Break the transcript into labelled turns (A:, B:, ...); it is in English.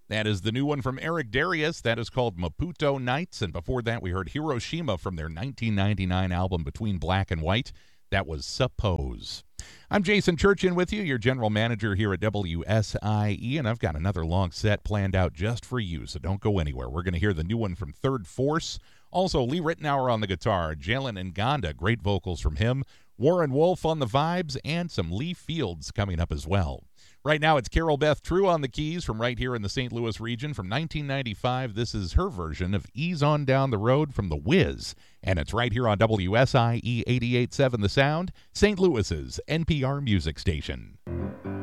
A: That is the new one from Eric Darius. That is called Maputo Nights. And before that, we heard Hiroshima from their 1999 album Between Black and White. That was Suppose. I'm Jason Churchin with you, your general manager here at WSIE, and I've got another long set planned out just for you, so don't go anywhere. We're going to hear the new one from Third Force. Also, Lee Ritenour on the guitar, Jalen Nganda, great vocals from him, Warren Wolf on the vibes, and some Lee Fields coming up as well. Right now, it's Carol Beth True on the keys from right here in the St. Louis region from 1995. This is her version of Ease On Down the Road from The Wiz, and it's right here on WSIE 88.7 The Sound, St. Louis's NPR music station.